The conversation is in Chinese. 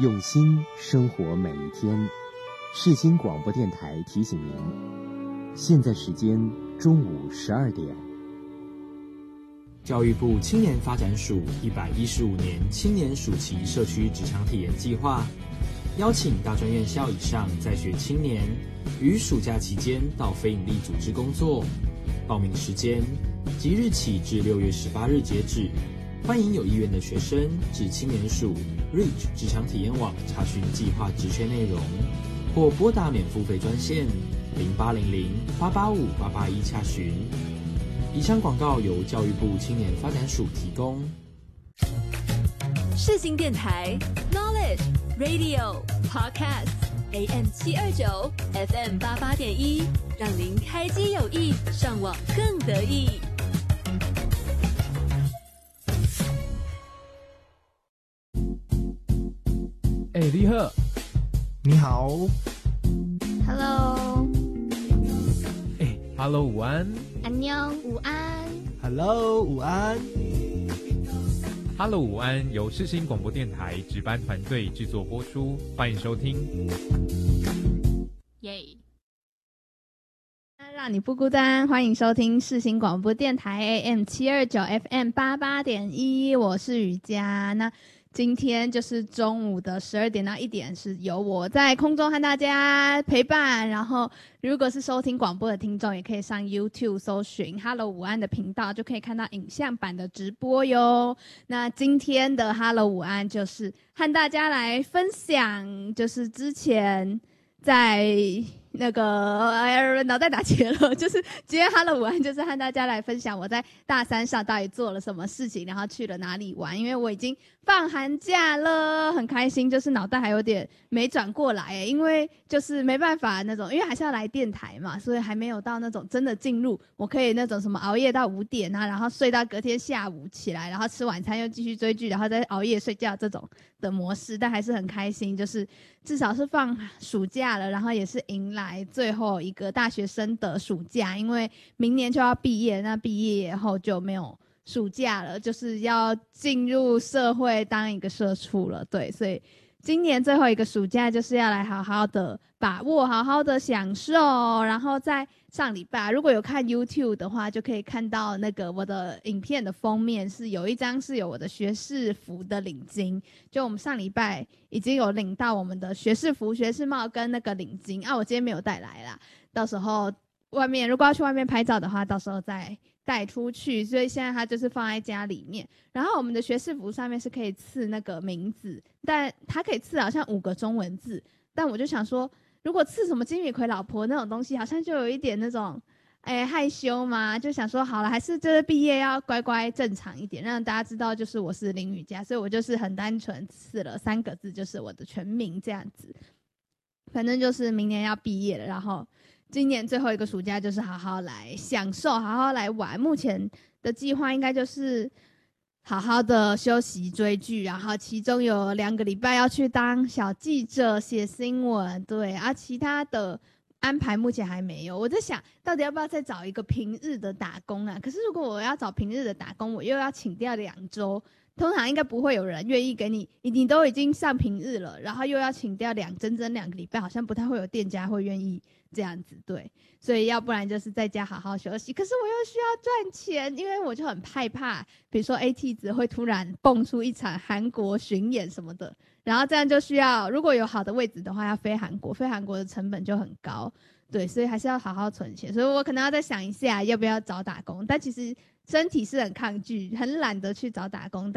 用心生活每一天。世新广播电台提醒您，现在时间中午12点。 教育部青年发展署115年青年暑期社区职场体验计划，邀请大专院校以上在学青年于暑假期间到非营利组织工作。报名时间即日起至6月18日截止，欢迎有意愿的学生至青年署 REACH 职场体验网查询计划职缺内容，或拨打免付费专线0800-885-881洽询。以上广告由教育部青年发展署提供。 世新电台 Knowledge Radio Podcast AM 729 FM 88.1，让您开机有益，上网更得意。 你好。 你好。 Hello。 Hello， 午安。 安妞，午安。 Hello， 午安。 Hello， 午安，由世新广播电台值班团队制作播出，欢迎收听。 耶！让你不孤单，欢迎收听世新广播电台 AM 729 FM 88.1，我是雨佳。那今天就是中午的12点到1点，是由我在空中和大家陪伴。然后，如果是收听广播的听众，也可以上 YouTube 搜寻 Hello 午安的频道，就可以看到影像版的直播哟。那今天的 Hello 午安就是和大家来分享，就是之前在那个脑袋打结了，就是今天Hello午安就是和大家来分享我在大三上到底做了什么事情，然后去了哪里玩。因为我已经放寒假了，很开心，就是脑袋还有点没转过来因为就是没办法那种，因为还是要来电台嘛，所以还没有到那种真的进入我可以那种什么熬夜到5点啊，然后睡到隔天下午起来，然后吃晚餐又继续追剧，然后再熬夜睡觉这种的模式。但还是很开心，就是至少是放暑假了，然后也是迎来最后一个大学生的暑假，因为明年就要毕业，那毕业以后就没有暑假了，就是要进入社会当一个社畜了。对，所以今年最后一个暑假就是要来好好的把握，好好的享受。然后在上礼拜如果有看 YouTube 的话，就可以看到那个我的影片的封面是有一张是有我的学士服的领巾，就我们上礼拜已经有领到我们的学士服、学士帽跟那个领巾我今天没有带来啦，到时候外面如果要去外面拍照的话，到时候再带出去，所以现在它就是放在家里面。然后我们的学士服上面是可以刺那个名字，但它可以刺好像5个中文字，但我就想说如果刺什么金米奎老婆那种东西，好像就有一点那种害羞嘛，就想说好了，还是就是毕业要乖乖正常一点，让大家知道就是我是林雨佳，所以我就是很单纯刺了3个字，就是我的全名这样子。反正就是明年要毕业了，然后今年最后一个暑假就是好好来享受，好好来玩。目前的计划应该就是好好的休息追剧，然后其中有2个礼拜要去当小记者写新闻，对其他的安排目前还没有。我在想到底要不要再找一个平日的打工可是如果我要找平日的打工，我又要请掉2周，通常应该不会有人愿意给你，你都已经上平日了，然后又要请掉整整2个礼拜，好像不太会有店家会愿意这样子。对，所以要不然就是在家好好休息，可是我又需要赚钱，因为我就很害怕比如说 AT 子会突然蹦出一场韩国巡演什么的，然后这样就需要如果有好的位置的话要飞韩国，飞韩国的成本就很高。对，所以还是要好好存钱，所以我可能要再想一下要不要找打工，但其实身体是很抗拒，很懒得去找打工。